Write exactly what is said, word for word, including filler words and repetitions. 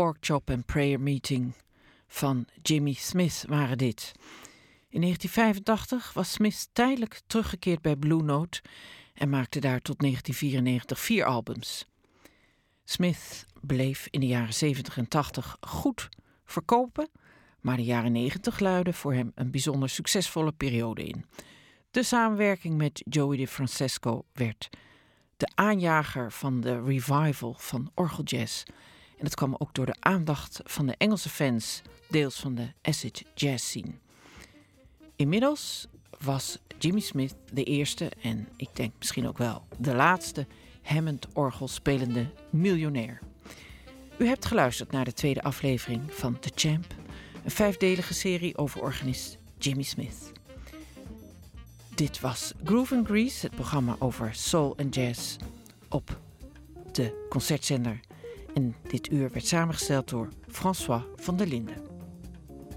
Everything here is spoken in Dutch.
Pork Chop and Prayer Meeting van Jimmy Smith waren dit. In negentien vijfentachtig was Smith tijdelijk teruggekeerd bij Blue Note en maakte daar tot negentien vierennegentig vier albums. Smith bleef in de jaren zeventig en tachtig goed verkopen, maar de jaren negentig luidden voor hem een bijzonder succesvolle periode in. De samenwerking met Joey DeFrancesco werd de aanjager van de revival van orgeljazz. En dat kwam ook door de aandacht van de Engelse fans, deels van de acid jazz scene. Inmiddels was Jimmy Smith de eerste en ik denk misschien ook wel de laatste Hammond-orgel spelende miljonair. U hebt geluisterd naar de tweede aflevering van The Champ, een vijfdelige serie over organist Jimmy Smith. Dit was Groove and Grease, het programma over soul en jazz op de Concertzender. En dit uur werd samengesteld door François van der Linden.